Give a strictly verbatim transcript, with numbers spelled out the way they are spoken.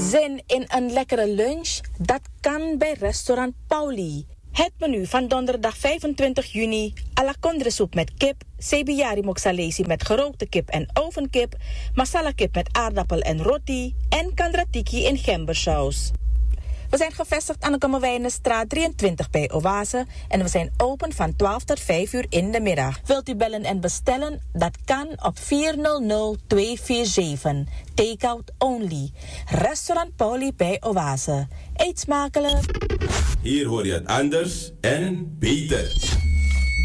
Zin in een lekkere lunch? Dat kan bij restaurant Pauli. Het menu van donderdag vijfentwintig juni: alakondresoep met kip, sebiari moksalesi met gerookte kip en ovenkip, masala kip met aardappel en roti en kandratiki in gembersaus. We zijn gevestigd aan de Kommerwijnenstraat drieëntwintig bij Oase en we zijn open van twaalf tot vijf uur in de middag. Wilt u bellen en bestellen? Dat kan op vier nul nul twee vier zeven. Takeout only. Restaurant Pauli bij Oase. Eet smakelijk. Hier hoor je het anders en beter.